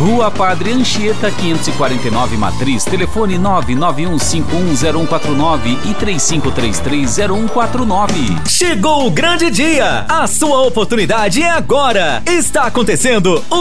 Rua Padre Anchieta, 549 Matriz, telefone 991510149 e 35330149. Chegou o grande dia! A sua oportunidade é agora! Está acontecendo o